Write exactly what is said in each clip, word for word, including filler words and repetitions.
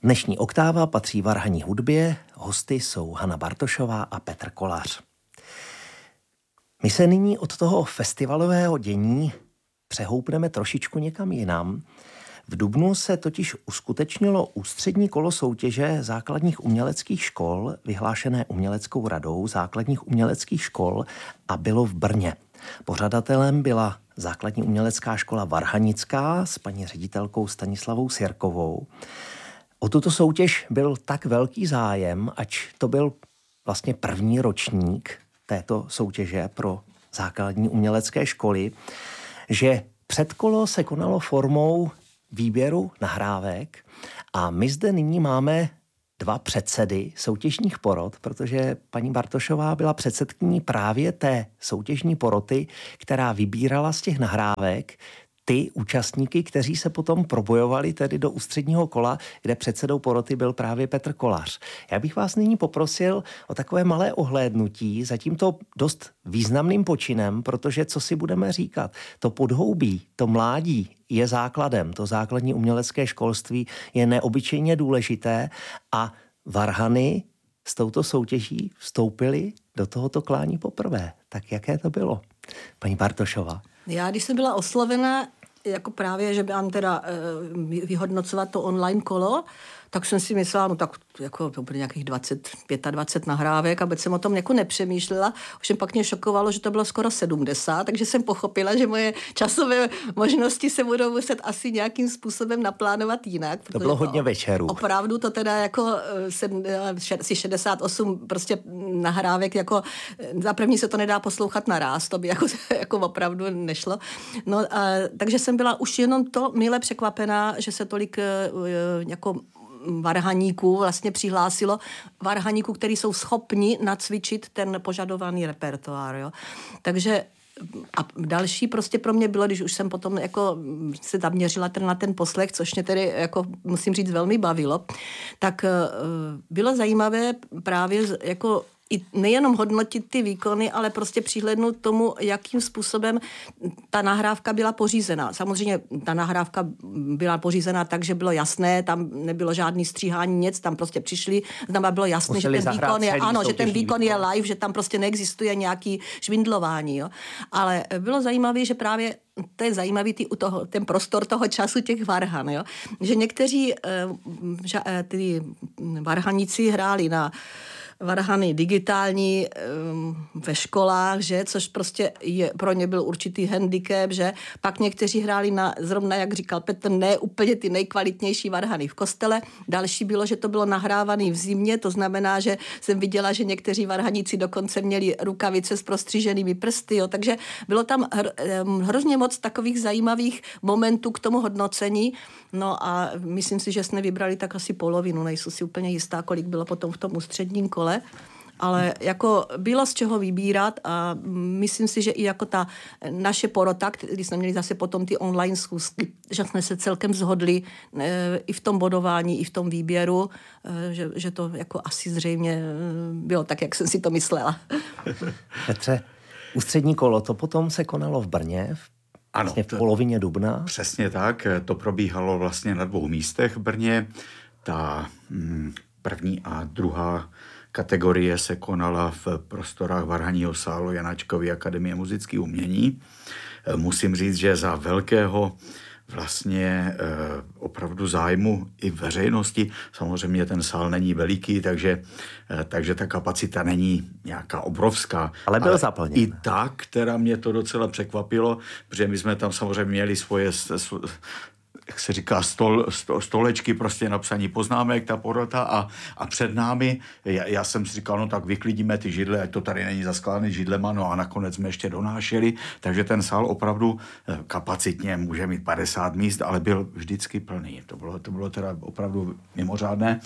Dnešní oktáva patří varhanní hudbě, hosty jsou Hana Bartošová a Petr Kolář. My se nyní od toho festivalového dění přehoupneme trošičku někam jinam. V dubnu se totiž uskutečnilo ústřední kolo soutěže základních uměleckých škol, vyhlášené Uměleckou radou základních uměleckých škol, a bylo v Brně. Pořadatelem byla základní umělecká škola Varhanická s paní ředitelkou Stanislavou Sirkovou. O tuto soutěž byl tak velký zájem, ač to byl vlastně první ročník této soutěže pro základní umělecké školy, že předkolo se konalo formou výběru nahrávek a my zde nyní máme dva předsedy soutěžních porot, protože paní Bartošová byla předsedkyní právě té soutěžní poroty, která vybírala z těch nahrávek ty účastníky, kteří se potom probojovali tedy do ústředního kola, kde předsedou poroty byl právě Petr Kolář. Já bych vás nyní poprosil o takové malé ohlédnutí za tímto dost významným počinem, protože co si budeme říkat, to podhoubí, to mládí je základem, to základní umělecké školství je neobyčejně důležité a varhany s touto soutěží vstoupily do tohoto klání poprvé. Tak jaké to bylo? Paní Bartošová. Já, když jsem byla oslovena, jako právě, že mám teda e, vyhodnocovat to online kolo, tak jsem si myslela, no tak jako to bude nějakých dvacet, dvacet pět nahrávek a vůbec jsem o tom jako nepřemýšlela. Ovšem pak mě šokovalo, že to bylo skoro sedmdesát, takže jsem pochopila, že moje časové možnosti se budou muset asi nějakým způsobem naplánovat jinak. To bylo hodně večerů. Opravdu to teda jako asi šedesát osm prostě nahrávek, jako za první se to nedá poslouchat naráz, to by jako, jako opravdu nešlo. No, a, takže jsem byla už jenom to mile překvapená, že se tolik jako varhaníků vlastně přihlásilo, varhaníků, kteří jsou schopni nacvičit ten požadovaný repertoár. Jo. Takže a další prostě pro mě bylo, když už jsem potom jako se zaměřila ten na ten poslech, což mě tedy jako musím říct velmi bavilo, tak bylo zajímavé právě jako i nejenom hodnotit ty výkony, ale prostě přihlédnout tomu, jakým způsobem ta nahrávka byla pořízena. Samozřejmě ta nahrávka byla pořízena tak, že bylo jasné, tam nebylo žádný stříhání, nic, tam prostě přišli, znamená bylo jasné, že ten výkon je, ano, že ten výkon je live, že tam prostě neexistuje nějaký švindlování, jo. Ale bylo zajímavé, že právě to je zajímavý ty, u toho, ten prostor toho času těch varhan, jo. Že někteří uh, ty varhaníci hráli na varhany digitální um, ve školách, že, což prostě je, pro ně byl určitý handicap, že pak někteří hráli na, zrovna jak říkal Petr, ne úplně ty nejkvalitnější varhany v kostele. Další bylo, že to bylo nahrávané v zimě, to znamená, že jsem viděla, že někteří varhaníci dokonce měli rukavice s prostříženými prsty, jo, takže bylo tam hr, hrozně moc takových zajímavých momentů k tomu hodnocení, no a myslím si, že jsme vybrali tak asi polovinu, nejsou si úplně jistá, kolik bylo potom v tom ústředním kole, ale jako bylo z čeho vybírat a myslím si, že i jako ta naše porota, když jsme měli zase potom ty online schůzky, že jsme se celkem shodli e, i v tom bodování, i v tom výběru, e, že, že to jako asi zřejmě bylo tak, jak jsem si to myslela. Petře, ústřední kolo, to potom se konalo v Brně, v ano, vlastně v polovině dubna. Přesně tak, to probíhalo vlastně na dvou místech v Brně. Ta mm, první a druhá kategorie se konala v prostorách Varhanního sálu Janáčkovy akademie muzických umění. Musím říct, že za velkého vlastně opravdu zájmu i veřejnosti. Samozřejmě ten sál není veliký, takže, takže ta kapacita není nějaká obrovská. Ale byl zaplněn. I tak, která mě to docela překvapilo, protože my jsme tam samozřejmě měli svoje, jak se říká, stol, sto, stolečky prostě na psaní poznámek, ta porota a, a před námi, já, já jsem si říkal, no tak vyklidíme ty židle, ať to tady není zaskládaný židlema, no a nakonec jsme ještě donášeli, takže ten sál opravdu kapacitně může mít padesát míst, ale byl vždycky plný. To bylo, to bylo teda opravdu mimořádné.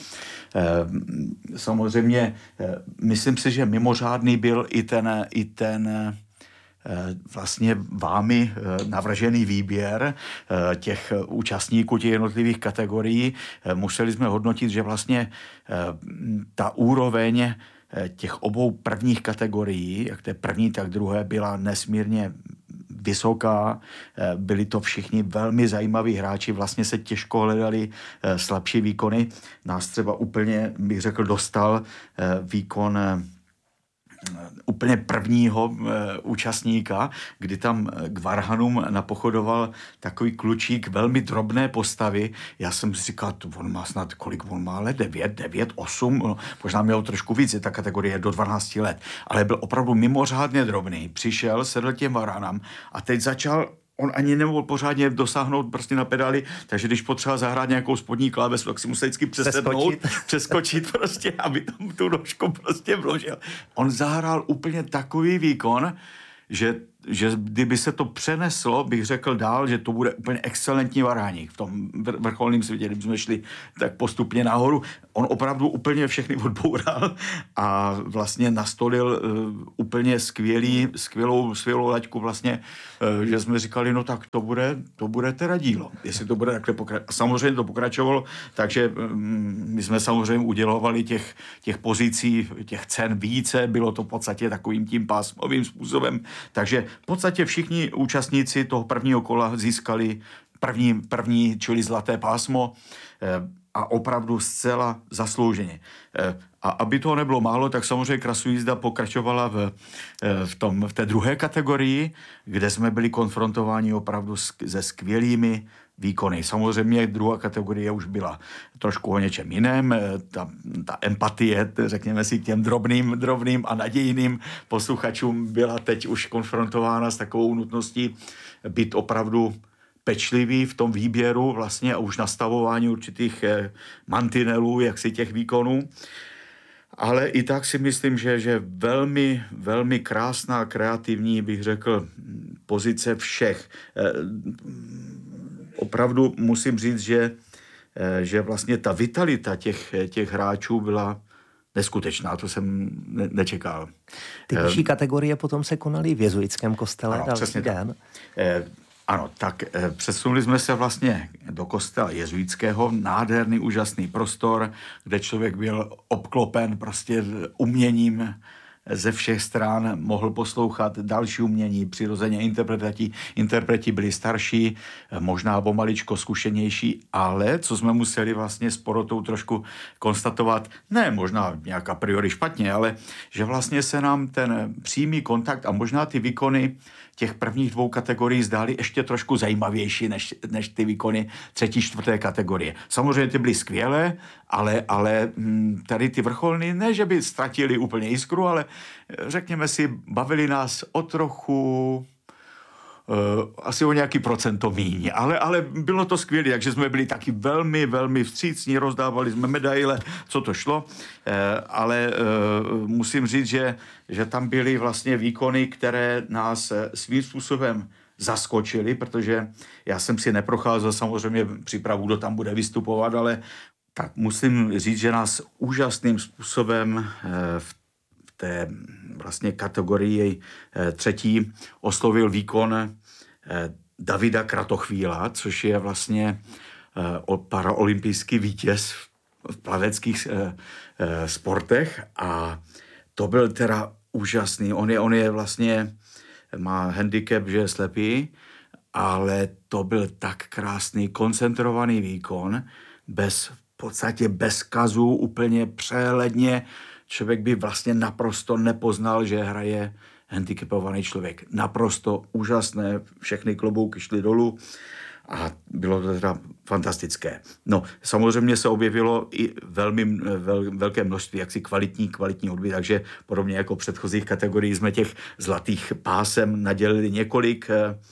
E, samozřejmě, e, myslím si, že mimořádný byl i ten, i ten vlastně vámi navržený výběr těch účastníků těch jednotlivých kategorií. Museli jsme hodnotit, že vlastně ta úroveň těch obou prvních kategorií, jak té první, tak druhé, byla nesmírně vysoká, byli to všichni velmi zajímaví hráči, vlastně se těžko hledali slabší výkony. Nás třeba úplně, bych řekl, dostal výkon úplně prvního e, účastníka, kdy tam k Varhanům napochodoval takový klučík velmi drobné postavy. Já jsem si říkal, on má snad, kolik on má let? devět, devět, osm, no, možná měl trošku víc, je ta kategorie do dvanácti let, ale byl opravdu mimořádně drobný. Přišel, sedl těm Varhanám a teď začal. On ani nemohl pořádně dosáhnout prostě na pedály, takže když potřeboval zahrát nějakou spodní klávesu, tak si musel vždycky přesednout, přeskočit, přeskočit prostě, aby tam tu nožku prostě vložil. On zahrál úplně takový výkon, že, že kdyby se to přeneslo, bych řekl dál, že to bude úplně excelentní varhaník v tom vrcholném světě, kdyby jsme šli tak postupně nahoru. On opravdu úplně všechny odboural a vlastně nastolil uh, úplně skvělý, skvělou, skvělou laťku vlastně, uh, že jsme říkali, no tak to bude, to bude teda dílo, jestli to bude takhle pokračovat. Samozřejmě to pokračovalo, takže um, my jsme samozřejmě udělovali těch, těch pozicí, těch cen více, bylo to v podstatě takovým tím pásmovým způsobem, takže v podstatě všichni účastníci toho prvního kola získali první, první čili zlaté pásmo uh, a opravdu zcela zaslouženě. A aby toho nebylo málo, tak samozřejmě krasojízda pokračovala v, v, tom, v té druhé kategorii, kde jsme byli konfrontováni opravdu se skvělými výkony. Samozřejmě druhá kategorie už byla trošku o něčem jiném. Ta, ta empatie, řekněme si, k těm drobným, drobným a nadějným posluchačům byla teď už konfrontována s takovou nutností být opravdu pečlivý v tom výběru vlastně a už nastavování určitých eh, mantinelů, jaksi těch výkonů. Ale i tak si myslím, že, že velmi, velmi krásná, kreativní, bych řekl, pozice všech. Eh, opravdu musím říct, že, eh, že vlastně ta vitalita těch, těch hráčů byla neskutečná, to jsem ne- nečekal. Ty vyšší kategorie potom se konaly v jezuitském kostele ano, další den. Eh, Ano, tak e, přesunuli jsme se vlastně do kostela jezuitského, nádherný, úžasný prostor, kde člověk byl obklopen prostě uměním ze všech stran, mohl poslouchat další umění, přirozeně interpreti, interpreti byli starší, možná pomaličko zkušenější, ale co jsme museli vlastně s porotou trošku konstatovat, ne možná nějak a priori špatně, ale že vlastně se nám ten přímý kontakt a možná ty výkony těch prvních dvou kategorií zdály ještě trošku zajímavější než, než ty výkony třetí, čtvrté kategorie. Samozřejmě ty byly skvělé, ale, ale tady ty vrcholní, ne, že by ztratili úplně jiskru, ale řekněme si, bavili nás o trochu, uh, asi o nějaký procento míň, ale, ale bylo to skvělé, takže jsme byli taky velmi, velmi vstřícní, rozdávali jsme medaile, co to šlo, uh, ale uh, musím říct, že, že tam byly vlastně výkony, které nás svým způsobem zaskočili, protože já jsem si neprocházel samozřejmě přípravu, kdo tam bude vystupovat, ale tak musím říct, že nás úžasným způsobem uh, v té vlastně kategorii třetí oslovil výkon Davida Kratochvíla, což je vlastně paraolympijský vítěz v plaveckých sportech a to byl teda úžasný. On je, on je vlastně, má handicap, že je slepý, ale to byl tak krásný, koncentrovaný výkon, bez, v podstatě bez kazů, úplně přehledně. Člověk by vlastně naprosto nepoznal, že hraje handicapovaný člověk. Naprosto úžasné, všechny klobouky šly dolů a bylo to teda fantastické. No, samozřejmě se objevilo i velmi vel, velké množství jaksi kvalitní, kvalitní hudby, takže podobně jako v předchozích kategoriích jsme těch zlatých pásem nadělili několik,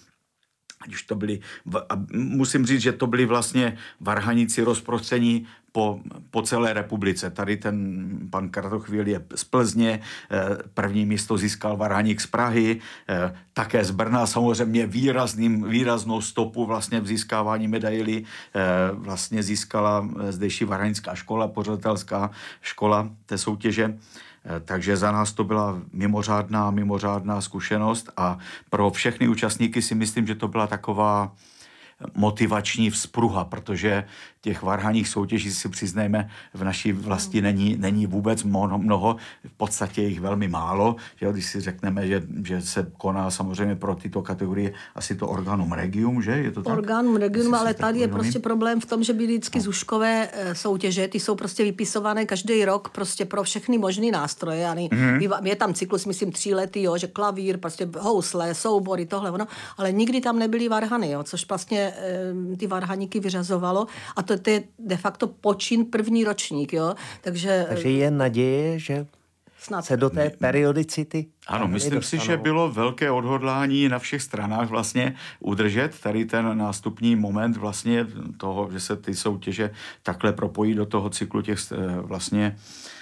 ať už to byly, a musím říct, že to byli vlastně varhaníci rozprostření po, po celé republice. Tady ten pan Kratochvíl je z Plzně, první místo získal varhaník z Prahy, také z Brna, samozřejmě výrazným, výraznou stopu vlastně v získávání medailí vlastně získala zdejší varhanická škola, pořadatelská škola té soutěže. Takže za nás to byla mimořádná, mimořádná zkušenost a pro všechny účastníky si myslím, že to byla taková motivační vzpruha, protože těch varhaních soutěží, si přiznejme, v naší vlasti není, není vůbec mnoho, mnoho, v podstatě jich velmi málo. Že, když si řekneme, že, že se koná samozřejmě pro tyto kategorie asi to organum regium, že? Je to tak? Organum regium, ale tady je prostě problém v tom, že byly vždycky zuškové soutěže, ty jsou prostě vypisované každý rok prostě pro všechny možný nástroje. Mm-hmm. Je tam cyklus, myslím, tříletý, jo, že klavír, prostě housle, soubory, tohle, ono, ale nikdy tam nebyly varhany, jo, což vlastně e, ty varhaníky vyřazovalo a to, to je de facto počin první ročník, jo, takže... Takže je naděje, že snad se do té periodicity... Ano, myslím si, že bylo velké odhodlání na všech stranách vlastně udržet tady ten nástupní moment vlastně toho, že se ty soutěže takhle propojí do toho cyklu těch vlastně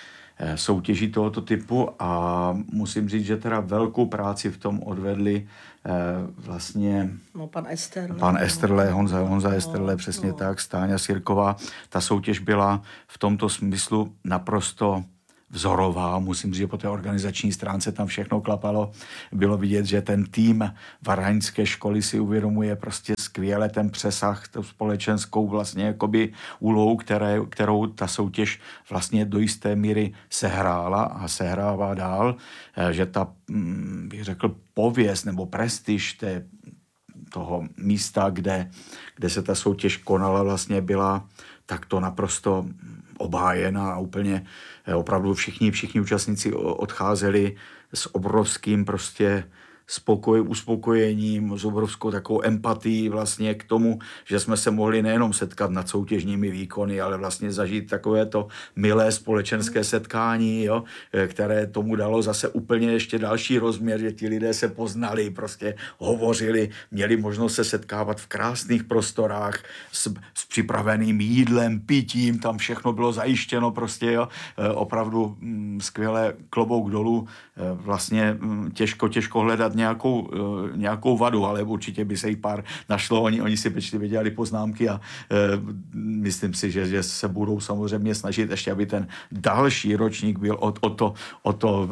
soutěží tohoto typu a musím říct, že teda velkou práci v tom odvedli eh, vlastně no, pan Esterle. Pan Esterle, Honza, Honza no, Esterle, přesně no. tak, Stáňa Sirková. Ta soutěž byla v tomto smyslu naprosto vzorová, musím říct, že po té organizační stránce tam všechno klapalo. Bylo vidět, že ten tým varhanické školy si uvědomuje prostě skvěle ten přesah, tu společenskou vlastně jakoby úlohu, které, kterou ta soutěž vlastně do jisté míry sehrála a sehrává dál, že ta, bych řekl, pověst nebo prestiž té, toho místa, kde, kde se ta soutěž konala, vlastně byla takto naprosto obhájena a úplně opravdu všichni, všichni účastníci odcházeli s obrovským prostě spokoj, uspokojením, s obrovskou takovou empatií vlastně k tomu, že jsme se mohli nejenom setkat nad soutěžními výkony, ale vlastně zažít takové to milé společenské setkání, jo, které tomu dalo zase úplně ještě další rozměr, že ti lidé se poznali, prostě hovořili, měli možnost se setkávat v krásných prostorách s, s připraveným jídlem, pitím, tam všechno bylo zajištěno prostě, jo, opravdu mm, skvěle, klobouk dolů, vlastně mm, těžko, těžko hledat Nějakou, nějakou vadu, ale určitě by se jí pár našlo. Oni, oni si pečlivě dělali poznámky a e, myslím si, že, že se budou samozřejmě snažit ještě, aby ten další ročník byl o, o to, o to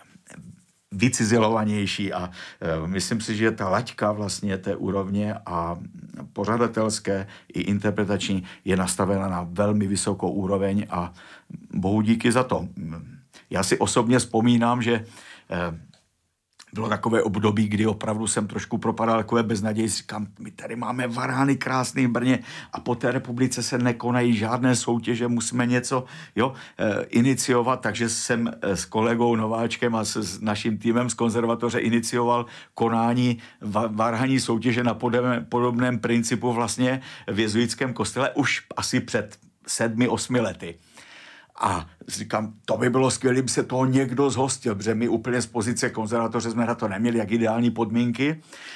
vycizelovanější a e, myslím si, že ta laťka vlastně té úrovně a pořadatelské i interpretační je nastavena na velmi vysokou úroveň a bohu díky za to. Já si osobně vzpomínám, že e, bylo takové období, kdy opravdu jsem trošku propadal takové beznaději. Říkám, my tady máme varhany krásný v Brně a po té republice se nekonají žádné soutěže, musíme něco jo, e, iniciovat, takže jsem s kolegou Nováčkem a s, s naším týmem z konzervatoře inicioval konání va, varhaní soutěže na podobném, podobném principu vlastně v jezuitském kostele už asi před sedmi, osmi lety. A říkám, to by bylo skvělé, kdyby se toho někdo zhostil, protože my úplně z pozice konzervatoře jsme na to neměli jak ideální podmínky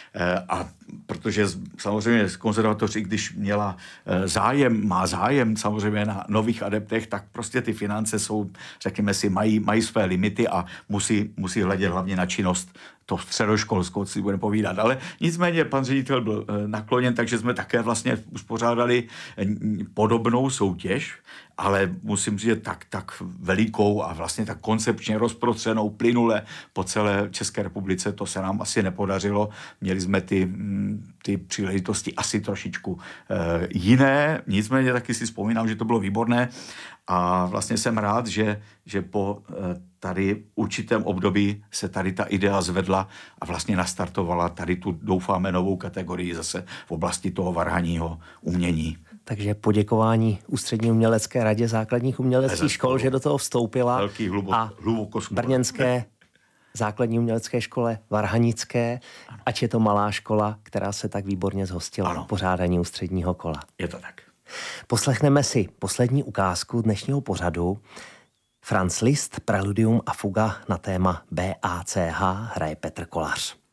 a protože samozřejmě konzervatoři, když měla zájem, má zájem samozřejmě na nových adeptech, tak prostě ty finance jsou, řekněme si, mají, mají své limity a musí, musí hledět hlavně na činnost to středoškolskou, co si budeme povídat. Ale nicméně pan ředitel byl nakloněn, takže jsme také vlastně uspořádali podobnou soutěž, ale musím říct, tak, tak velikou a vlastně tak koncepčně rozprostřenou plynule po celé České republice, to se nám asi nepodařilo. Měli jsme ty, ty příležitosti asi trošičku e, jiné, nicméně taky si vzpomínám, že to bylo výborné a vlastně jsem rád, že, že po e, tady určitém období se tady ta idea zvedla a vlastně nastartovala tady tu, doufáme, novou kategorii zase v oblasti toho varhaního umění. Takže poděkování Ústřední umělecké radě základních uměleckých škol, že do toho vstoupila. Velký hlubok, a hluboko brněnské základní umělecké škole varhanické, ano. Ať je to malá škola, která se tak výborně zhostila ano. pořádání ústředního kola. Je to tak. Poslechneme si poslední ukázku dnešního pořadu. Franz Liszt, Preludium a fuga na téma B A C H hraje Petr Kolář.